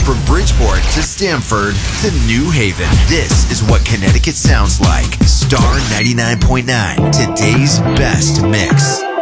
From Bridgeport to Stamford to New Haven, this is what Connecticut sounds like. Star 99.9, today's best mix.